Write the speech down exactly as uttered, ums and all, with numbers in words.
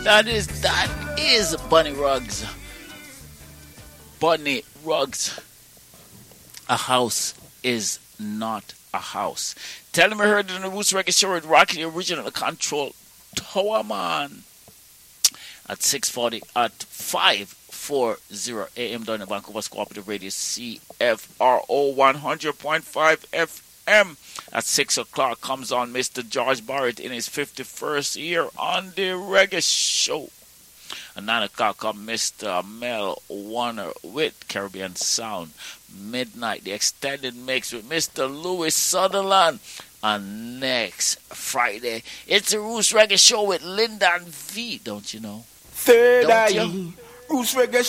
That is that is Bunny Ruggs. Bunny Ruggs. A house is not a house. Tell him I heard it in the Roots Reggae Show with Rocky, the original Control Tower Man. At six forty, at five forty a.m. down in Vancouver's Cooperative Radio, C F R O one hundred point five F M. At six o'clock comes on Mister George Barrett in his fifty-first year on the Reggae Show. At nine o'clock comes Mister Mel Warner with Caribbean Sound. Midnight, the extended mix with Mister Louis Sutherland. And next Friday, it's the Roots Reggae Show with Linda and V, don't you know? Third Don't Eye, you? Roots Reggae